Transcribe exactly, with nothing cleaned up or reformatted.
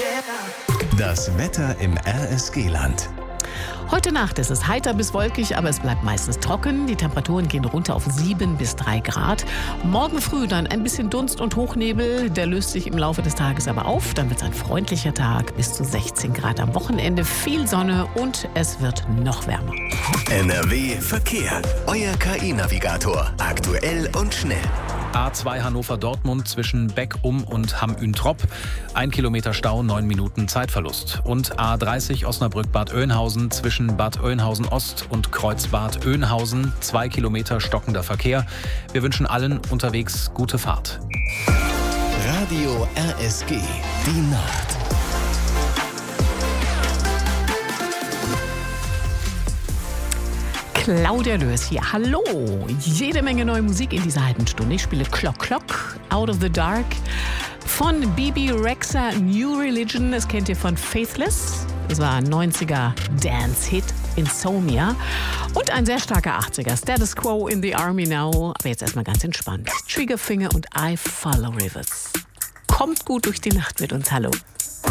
Das Wetter im R S G-Land. Heute Nacht ist es heiter bis wolkig, aber es bleibt meistens trocken. Die Temperaturen gehen runter auf sieben bis drei Grad. Morgen früh dann ein bisschen Dunst und Hochnebel. Der löst sich im Laufe des Tages aber auf. Dann wird es ein freundlicher Tag, bis zu sechzehn Grad am Wochenende. Viel Sonne und es wird noch wärmer. N R W Verkehr. Euer K I-Navigator. Aktuell und schnell. A zwei Hannover-Dortmund zwischen Beck-Um und Hamm-Üntrop. Ein Kilometer Stau, neun Minuten Zeitverlust. Und A dreißig Osnabrück-Bad Oeynhausen zwischen Bad Oeynhausen-Ost und Kreuzbad Oeynhausen. Zwei Kilometer stockender Verkehr. Wir wünschen allen unterwegs gute Fahrt. Radio R S G. Die Nacht. Claudia Löß hier. Hallo! Jede Menge neue Musik in dieser halben Stunde. Ich spiele Clock Clock, Out of the Dark von Bebe Rexha, New Religion. Das kennt ihr von Faithless. Das war ein neunziger Dance-Hit, Insomnia. Und ein sehr starker achtziger, Status Quo in the Army Now. Aber jetzt erstmal ganz entspannt. Triggerfinger und I Follow Rivers. Kommt gut durch die Nacht mit uns. Hallo.